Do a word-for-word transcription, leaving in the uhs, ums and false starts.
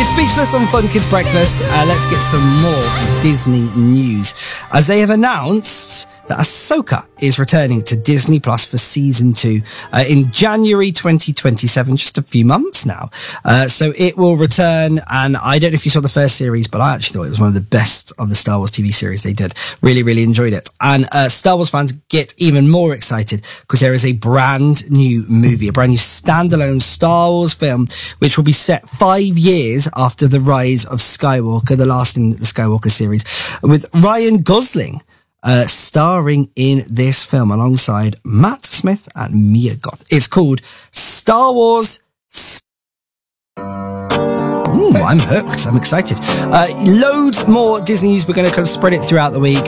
It's Speechless on Fun Kids Breakfast. Uh, let's get some more Disney news. As they have announced that Ahsoka is returning to Disney Plus for season two uh, in January twenty twenty-seven, just a few months now. Uh, so it will return, and I don't know if you saw the first series, but I actually thought it was one of the best of the Star Wars T V series they did. Really, really enjoyed it. And uh, Star Wars fans get even more excited because there is a brand new movie, a brand new standalone Star Wars film, which will be set five years after the rise of Skywalker, the last in the Skywalker series, with Ryan Gosling Uh, starring in this film alongside Matt Smith and Mia Goth. It's called Star Wars. Ooh, I'm hooked. I'm excited. Uh, loads more Disney news. We're going to kind of spread it throughout the week.